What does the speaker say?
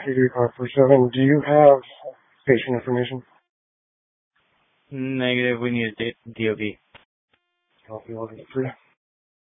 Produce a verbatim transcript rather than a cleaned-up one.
P three five four seven. Do you have patient information? Negative. We need a D O B. Copy, one three.